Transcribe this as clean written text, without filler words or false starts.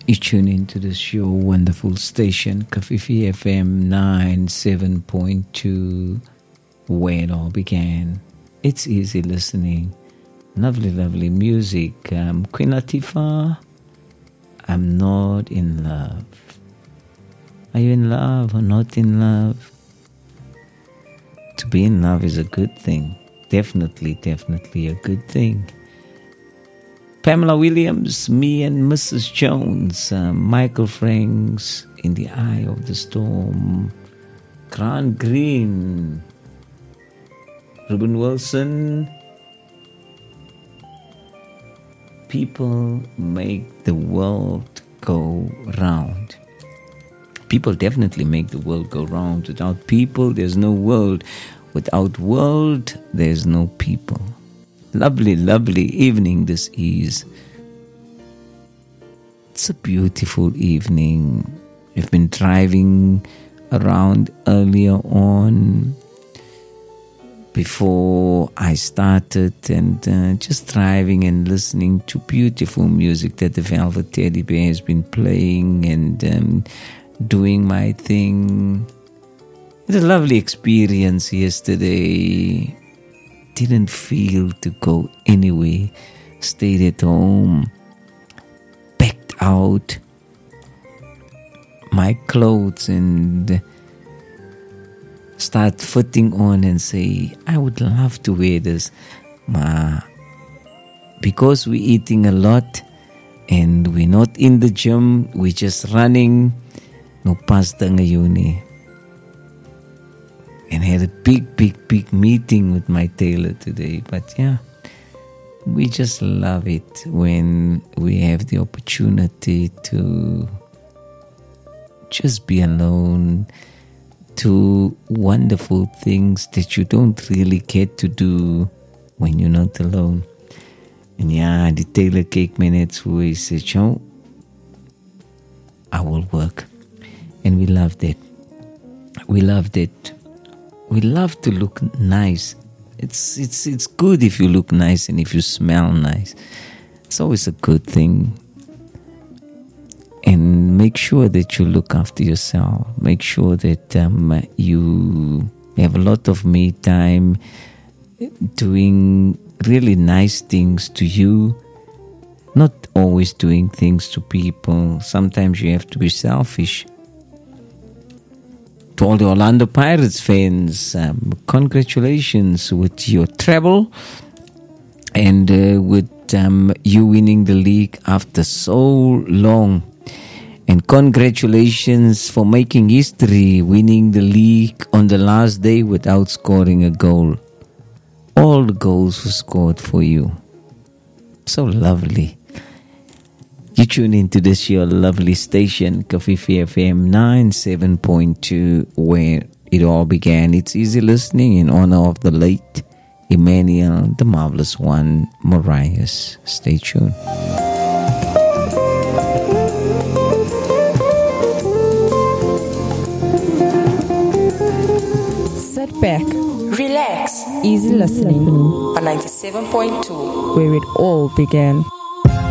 You tune into the show, wonderful station, Kafifi FM 97.2, where it all began. It's easy listening. Lovely, lovely music. Queen Latifah, I'm not in love. Are you in love or not in love? To be in love is a good thing. Definitely, definitely a good thing. Pamela Williams, me and Mrs. Jones, Michael Franks, In the Eye of the Storm, Grant Green, Ruben Wilson. People make the world go round. People definitely make the world go round. Without people, there's no world. Without world, there's no people. Lovely, lovely evening this is. It's a beautiful evening. We've been driving around earlier on before I started and just driving and listening to beautiful music that the Velvet Teddy Bear has been playing and doing my thing. It was a lovely experience yesterday. Didn't feel to go anywhere. Stayed at home. Packed out my clothes and start fitting on and say, I would love to wear this. Because we're eating a lot and we're not in the gym, we're just running. No pasta ngayuni. And I had a big meeting with my tailor today. But yeah, we just love it when we have the opportunity to just be alone, do wonderful things that you don't really get to do when you're not alone. And yeah, the tailor cake minutes who he said, "Oh, I will work." And we loved it. We loved it. We love to look nice. It's good if you look nice and if you smell nice. It's always a good thing. And make sure that you look after yourself. Make sure that you have a lot of me time doing really nice things to you. Not always doing things to people. Sometimes you have to be selfish. To all the Orlando Pirates fans, congratulations with your treble and with you winning the league after so long. And congratulations for making history, winning the league on the last day without scoring a goal. All the goals were scored for you. So lovely. You tune into this your lovely station, Kafifi FM 97.2, where it all began. It's easy listening in honor of the late Emmanuel, the marvelous one, Marias. Stay tuned. Sit back, relax, easy listening on 97.2, where it all began.